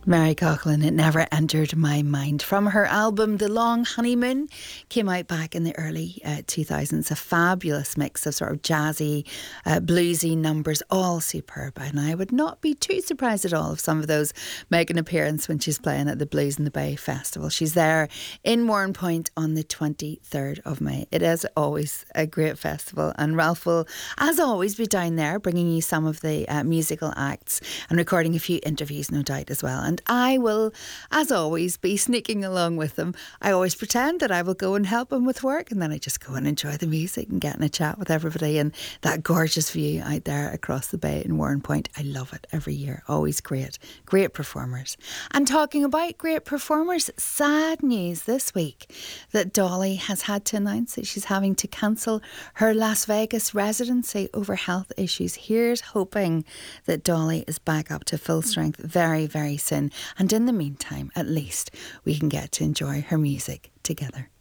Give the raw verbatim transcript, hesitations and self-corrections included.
Mary Coughlan, It Never Entered My Mind. From her album The Long Honeymoon, came out back in the early uh, two thousands. A fabulous mix of sort of jazzy, uh, bluesy numbers, all superb. And I would not be too surprised at all if some of those make an appearance when she's playing at the Blues in the Bay Festival. She's there in Warrenpoint on the twenty-third of May. It is always a great festival, and Ralph will, as always, be down there bringing you some of the uh, musical acts and recording a few interviews, no doubt, as well. And I will, as always, be sneaking along with them. I always pretend that I will go and help them with work, and then I just go and enjoy the music and get in a chat with everybody, and that gorgeous view out there across the bay in Warrenpoint. I love it every year. Always great. Great performers. And talking about great performers, sad news this week that Dolly has had to announce that she's having to cancel her Las Vegas residency over health issues. Here's hoping that Dolly is back up to full strength very, very soon. And in the meantime, at least, we can get to enjoy her music together.